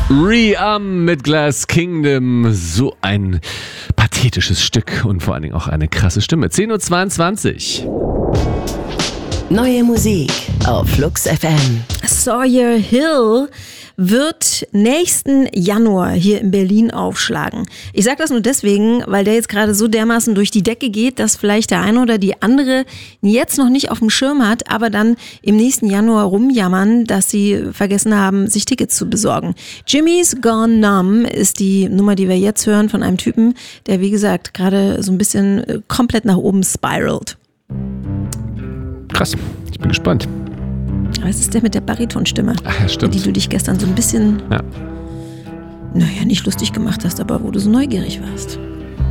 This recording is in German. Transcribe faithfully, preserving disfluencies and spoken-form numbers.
Re-Am mit Glass Kingdom. So ein pathetisches Stück und vor allen Dingen auch eine krasse Stimme. zehn Uhr zweiundzwanzig. Neue Musik auf Flux F M. Sawyer Hill wird nächsten Januar hier in Berlin aufschlagen. Ich sage das nur deswegen, weil der jetzt gerade so dermaßen durch die Decke geht, dass vielleicht der eine oder die andere jetzt noch nicht auf dem Schirm hat, aber dann im nächsten Januar rumjammern, dass sie vergessen haben, sich Tickets zu besorgen. Jimmy's Gone Numb ist die Nummer, die wir jetzt hören von einem Typen, der wie gesagt gerade so ein bisschen komplett nach oben spiralt. Krass, ich bin gespannt. Was ist der mit der Baritonstimme? Ach ja, stimmt. Die du dich gestern so ein bisschen, ja. naja, nicht lustig gemacht hast, aber wo du so neugierig warst.